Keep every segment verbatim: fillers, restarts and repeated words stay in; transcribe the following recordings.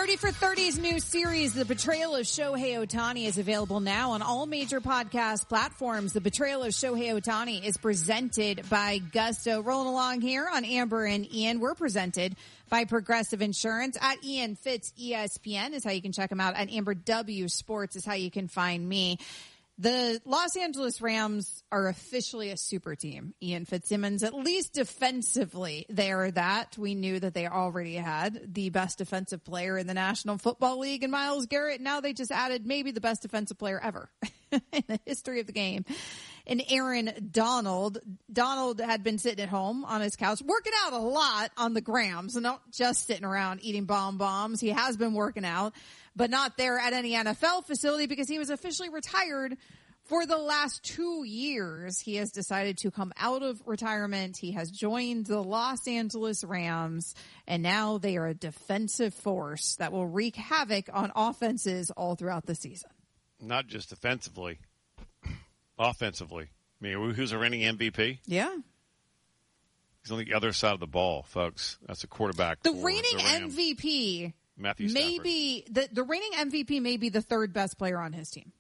thirty for thirty's new series, The Betrayal of Shohei Ohtani, is available now on all major podcast platforms. The Betrayal of Shohei Ohtani is presented by Gusto. Rolling along here on Amber and Ian, we're presented by Progressive Insurance. At Ian Fitz E S P N is how you can check him out. At Amber W Sports is how you can find me. The Los Angeles Rams are officially a super team. Ian Fitzsimmons, at least defensively, they are that. We knew that they already had the best defensive player in the National Football League in Myles Garrett. Now they just added maybe the best defensive player ever in the history of the game. And Aaron Donald. Donald had been sitting at home on his couch, working out a lot on the gram. So not just sitting around eating bomb bombs. He has been working out, but not there at any N F L facility because he was officially retired for the last two years. He has decided to come out of retirement. He has joined the Los Angeles Rams, and now they are a defensive force that will wreak havoc on offenses all throughout the season. Not just defensively. Offensively. I mean, who's a reigning M V P? Yeah. He's on the other side of the ball, folks. That's a quarterback. The reigning the M V P, Matthew Stafford. Maybe the, the reigning M V P may be the third best player on his team.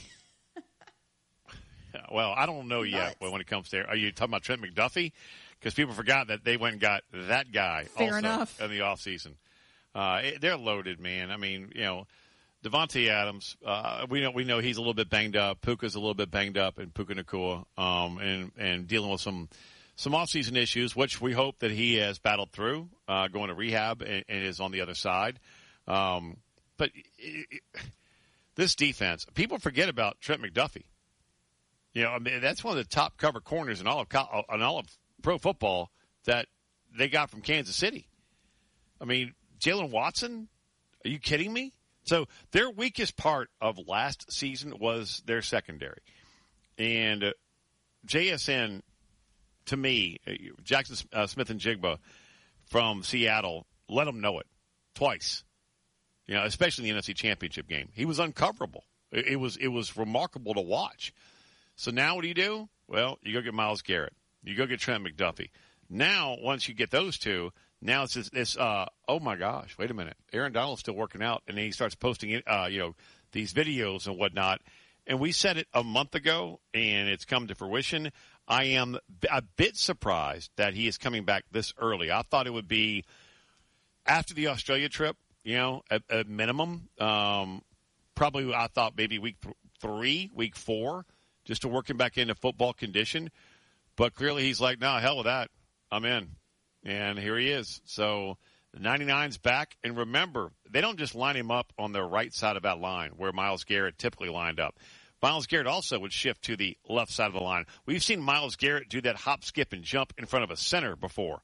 Well, I don't know yet when it comes to – are you talking about Trent McDuffie? Because people forgot that they went and got that guy Fair also enough. in the offseason. Uh, it, they're loaded, man. I mean, you know, Devontae Adams, uh, we know we know he's a little bit banged up. Puka's a little bit banged up, and Puka Nacua, um, and, and dealing with some some offseason issues, which we hope that he has battled through, uh, going to rehab and, and is on the other side. Um, but it, it, this defense, people forget about Trent McDuffie. You know, I mean, that's one of the top cover corners in all of in all of pro football that they got from Kansas City. I mean, Jalen Watson, are you kidding me? So their weakest part of last season was their secondary. And uh, J S N, to me, uh, Jackson uh, Smith and Jigba from Seattle, let them know it twice. You know, especially in the N F C Championship game. He was uncoverable. It, it was it was remarkable to watch. So now what do you do? Well, you go get Myles Garrett. You go get Trent McDuffie. Now, once you get those two, now it's this, this uh, oh my gosh, wait a minute. Aaron Donald's still working out, and then he starts posting, uh, you know, these videos and whatnot. And we said it a month ago, and it's come to fruition. I am a bit surprised that he is coming back this early. I thought it would be after the Australia trip, you know, at, at minimum. Um, probably I thought maybe week th- three, week four. Just to work him back into football condition. But clearly he's like, no, hell with that. I'm in. And here he is. So the ninety-nine's back. And remember, they don't just line him up on the right side of that line where Myles Garrett typically lined up. Myles Garrett also would shift to the left side of the line. We've seen Myles Garrett do that hop, skip, and jump in front of a center before.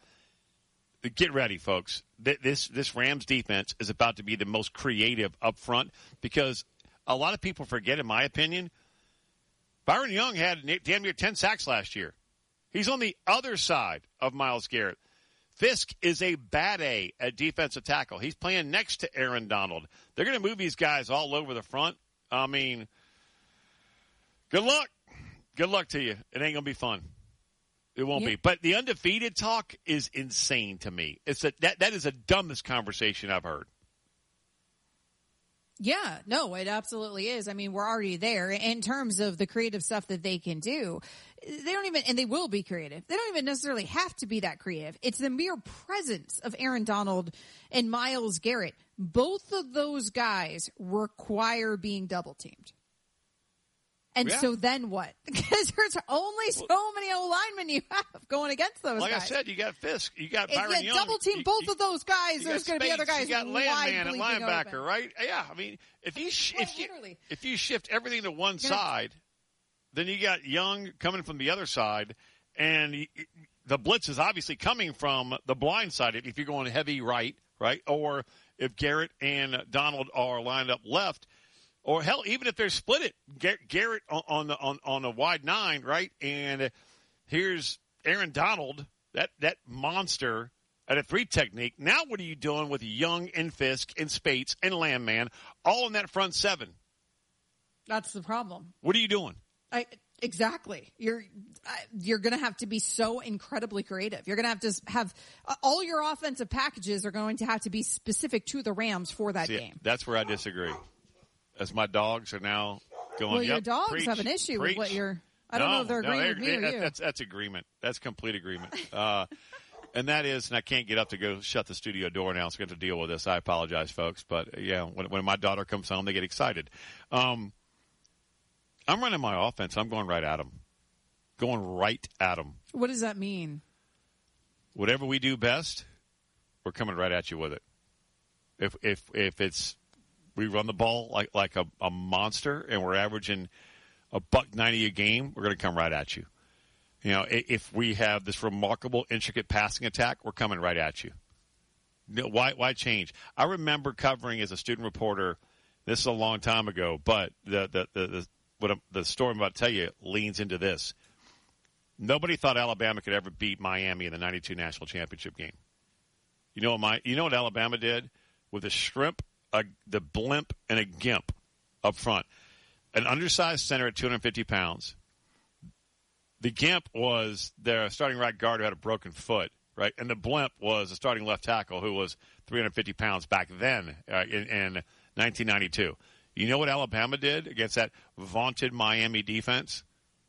Get ready, folks. This, this Rams defense is about to be the most creative up front because a lot of people forget, in my opinion, Byron Young had damn near ten sacks last year. He's on the other side of Myles Garrett. Fisk is a bad A at defensive tackle. He's playing next to Aaron Donald. They're going to move these guys all over the front. I mean, good luck. Good luck to you. It ain't going to be fun. It won't yeah. be. But the undefeated talk is insane to me. It's a, that that is the dumbest conversation I've heard. Yeah, no, it absolutely is. I mean, we're already there in terms of the creative stuff that they can do. They don't even, and they will be creative. They don't even necessarily have to be that creative. It's the mere presence of Aaron Donald and Myles Garrett. Both of those guys require being double teamed. And yeah. so then what? Because there's only so well, many O-linemen you have going against those like guys. Like I said, you got Fisk. You got if Byron you Young. double team you, both you, of those guys, there's going to be other guys You got Landman at linebacker, open. right? Yeah, I mean, if you, sh- well, if, you literally. if you shift everything to one gonna, side, then you got Young coming from the other side, and you, the blitz is obviously coming from the blind side if you're going heavy right, right? Or if Garrett and Donald are lined up left, or hell, even if they're split it, Garrett on, on the on, on a wide nine, right? And here's Aaron Donald, that that monster at a three technique. Now what are you doing with Young and Fisk and Spates and Landman all in that front seven? That's the problem. What are you doing? I Exactly. You're uh, you're going to have to be so incredibly creative. You're going to have to have uh, all your offensive packages are going to have to be specific to the Rams for that See, game. That's where I disagree. As my dogs are now going, well, your yep, dogs preach, have an issue preach. with what you're. I don't no, know if they're no, agreeing they're, with me they, or that, you. That's that's agreement. That's complete agreement. Uh, and that is, and I can't get up to go shut the studio door now, so I have to deal with this. I apologize, folks. But, uh, yeah, when, when my daughter comes home, they get excited. Um, I'm running my offense. I'm going right at them. Going right at them. What does that mean? Whatever we do best, we're coming right at you with it. If if if it's we run the ball like like a, a monster and we're averaging a buck ninety a game, we're going to come right at you. You know, if we have this remarkable, intricate passing attack, we're coming right at you. Why why change? I remember covering as a student reporter. This is a long time ago, but the the the, the what I'm, the story I'm about to tell you leans into this. Nobody thought Alabama could ever beat Miami in the ninety-two national championship game. You know what my you know what Alabama did with a shrimp, a, the blimp, and a gimp up front. An undersized center at two hundred fifty pounds. The gimp was their starting right guard who had a broken foot, right? And the blimp was a starting left tackle who was three hundred fifty pounds back then uh, in, in nineteen ninety-two. You know what Alabama did against that vaunted Miami defense?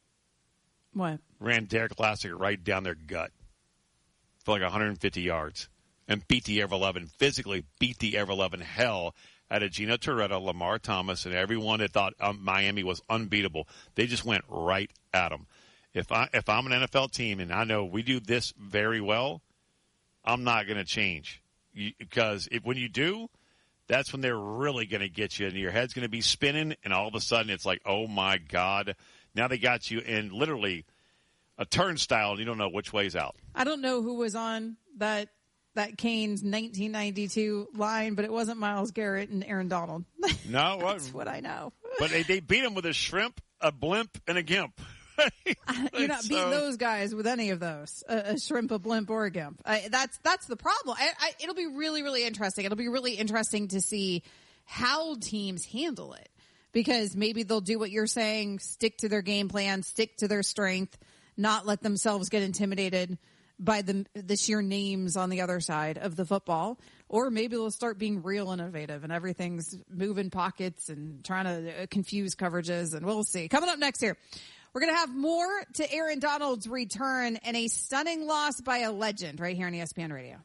What? Ran Derek Lassiter right down their gut for like one hundred fifty yards and beat the ever eleven, physically beat the ever eleven hell out of Gino Toretta, Lamar Thomas, and everyone that thought um, Miami was unbeatable. They just went right at them. If, I, if I'm an N F L team and I know we do this very well, I'm not going to change. You, because if, when you do, that's when they're really going to get you, and your head's going to be spinning, and all of a sudden it's like, oh, my God. Now they got you in literally a turnstile, and you don't know which way's out. I don't know who was on that that Canes nineteen ninety-two line, but it wasn't Myles Garrett and Aaron Donald. No. That's what I know. But they, they beat him with a shrimp, a blimp, and a gimp. You're not beating so, those guys with any of those, a, a shrimp, a blimp, or a gimp. I, that's that's the problem. I, I, it'll be really, really interesting. It'll be really interesting to see how teams handle it. Because maybe they'll do what you're saying, stick to their game plan, stick to their strength, not let themselves get intimidated by the the sheer names on the other side of the football. Or maybe they'll start being real innovative and everything's moving pockets and trying to confuse coverages, and we'll see. Coming up next here, we're going to have more to Aaron Donald's return and a stunning loss by a legend right here on E S P N Radio.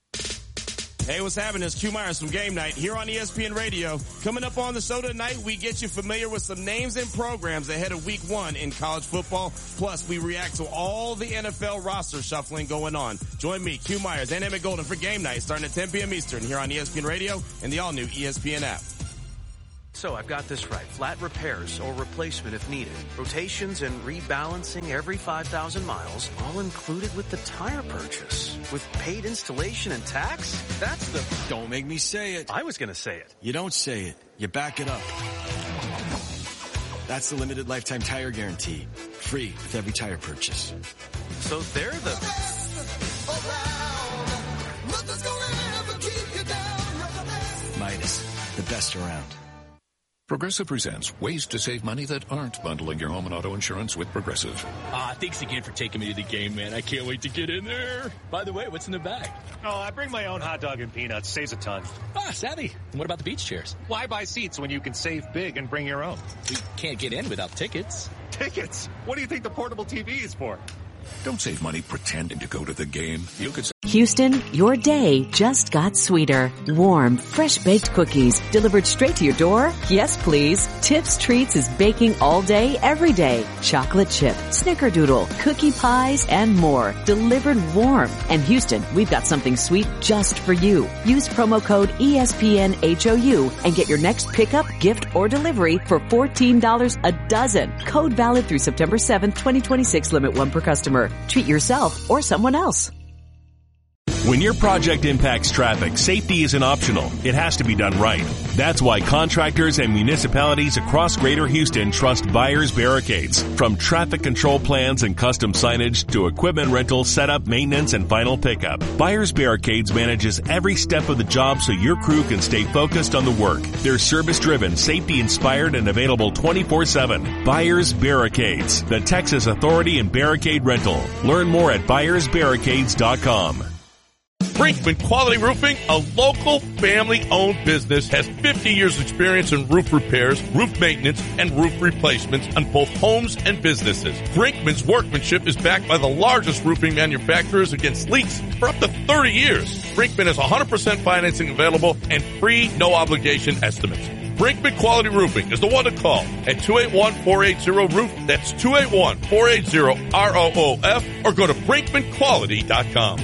Hey, what's happening? It's Q Myers from Game Night here on E S P N Radio. Coming up on the show tonight, we get you familiar with some names and programs ahead of week one in college football. Plus, we react to all the N F L roster shuffling going on. Join me, Q Myers, and Emmett Golden for Game Night starting at ten p.m. Eastern here on E S P N Radio and the all-new E S P N app. So I've got this right. Flat repairs or replacement if needed. Rotations and rebalancing every five thousand miles, all included with the tire purchase. With paid installation and tax? That's the... Don't make me say it. I was going to say it. You don't say it. You back it up. That's the limited lifetime tire guarantee. Free with every tire purchase. So they're the... Midas, the best around. Progressive presents ways to save money that aren't bundling your home and auto insurance with Progressive. Ah, thanks again for taking me to the game, man. I can't wait to get in there. By the way, what's in the bag? Oh, I bring my own hot dog and peanuts. Saves a ton. Ah, savvy. And what about the beach chairs? Why buy seats when you can save big and bring your own? We can't get in without tickets. Tickets? What do you think the portable T V is for? Don't save money pretending to go to the game. You could. Houston, your day just got sweeter. Warm, fresh-baked cookies delivered straight to your door? Yes, please. Tips Treats is baking all day, every day. Chocolate chip, snickerdoodle, cookie pies, and more. Delivered warm. And Houston, we've got something sweet just for you. Use promo code E S P N H O U and get your next pickup, gift, or delivery for fourteen dollars a dozen. Code valid through September seventh, twenty twenty-six. Limit one per customer. Treat yourself or someone else. When your project impacts traffic, safety isn't optional. It has to be done right. That's why contractors and municipalities across Greater Houston trust Byers Barricades. From traffic control plans and custom signage to equipment rental, setup, maintenance, and final pickup, Byers Barricades manages every step of the job so your crew can stay focused on the work. They're service-driven, safety-inspired, and available twenty-four seven. Byers Barricades, the Texas authority in barricade rental. Learn more at byers barricades dot com. Brinkman Quality Roofing, a local family-owned business, has fifty years experience in roof repairs, roof maintenance, and roof replacements on both homes and businesses. Brinkman's workmanship is backed by the largest roofing manufacturers against leaks for up to thirty years. Brinkman has one hundred percent financing available and free, no-obligation estimates. Brinkman Quality Roofing is the one to call at two eight one, four eight zero, roof. That's two eight one, four eight zero, R O O F, or go to brinkman quality dot com.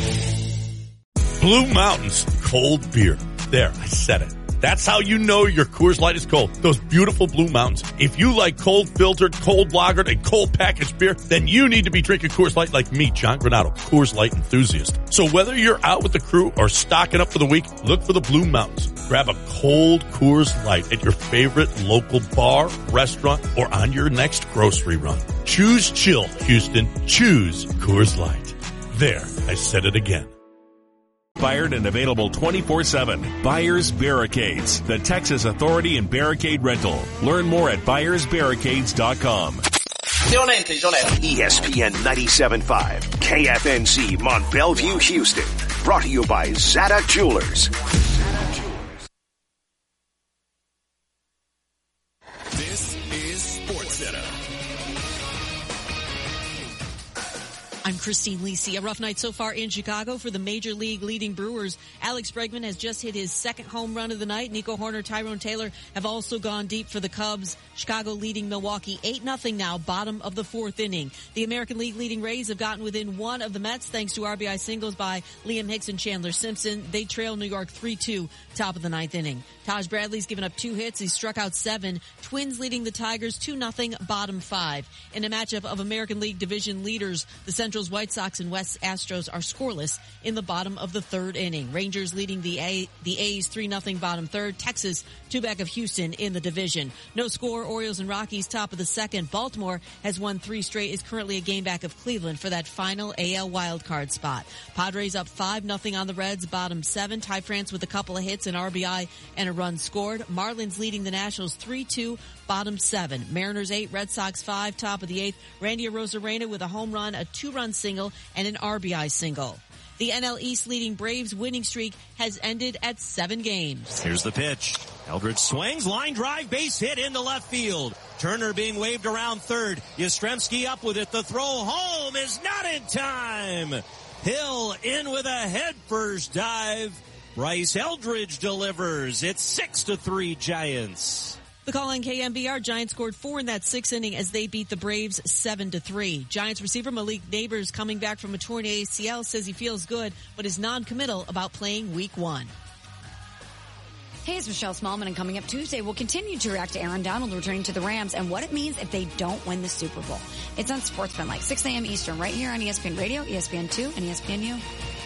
Blue Mountains cold beer. There, I said it. That's how you know your Coors Light is cold. Those beautiful Blue Mountains. If you like cold filtered, cold lagered, and cold packaged beer, then you need to be drinking Coors Light like me, John Granato, Coors Light enthusiast. So whether you're out with the crew or stocking up for the week, look for the Blue Mountains. Grab a cold Coors Light at your favorite local bar, restaurant, or on your next grocery run. Choose chill, Houston. Choose Coors Light. There, I said it again. Fired and available twenty-four seven. Byers Barricades, the Texas authority in barricade rental. Learn more at byers barricades dot com. E S P N ninety-seven point five, K F N C Mont Bellevue, Houston. Brought to you by Zadok Jewelers. This is SportsCenter. I'm Christine Lisi. A rough night so far in Chicago for the Major League leading Brewers. Alex Bregman has just hit his second home run of the night. Nico Horner, Tyrone Taylor have also gone deep for the Cubs. Chicago leading Milwaukee eight nothing now, bottom of the fourth inning. The American League leading Rays have gotten within one of the Mets thanks to R B I singles by Liam Hicks and Chandler Simpson. They trail New York three two, top of the ninth inning. Taj Bradley's given up two hits. He struck out seven. Twins leading the Tigers two nothing, bottom five. In a matchup of American League division leaders, the Central's White Sox and West Astros are scoreless in the bottom of the third inning. Rangers leading the A, the A's three nothing, bottom third. Texas two back of Houston in the division. No score, Orioles and Rockies top of the second. Baltimore has won three straight, is currently a game back of Cleveland for that final A L wildcard spot. Padres up five nothing on the Reds, bottom seven. Ty France with a couple of hits, an R B I, and a run scored. Marlins leading the Nationals three two, bottom seven. Mariners eight, Red Sox five, top of the eighth. Randy Arozarena with a home run, a two-run single, and an R B I single. The N L East leading Braves winning streak has ended at seven games. Here's the pitch. Eldridge swings, line drive, base hit into left field. Turner being waved around third. Yastrzemski up with it. The throw home is not in time. Hill in with a head first dive. Bryce Eldridge delivers. It's six to three Giants. The call on K M B R, Giants scored four in that sixth inning as they beat the Braves seven to three. Giants receiver Malik Neighbors, coming back from a torn A C L, says he feels good but is non-committal about playing week one. Hey, it's Michelle Smallman, and coming up Tuesday, we'll continue to react to Aaron Donald returning to the Rams and what it means if they don't win the Super Bowl. It's on Sportsman, like six a.m. Eastern, right here on E S P N Radio, E S P N two, and E S P N U.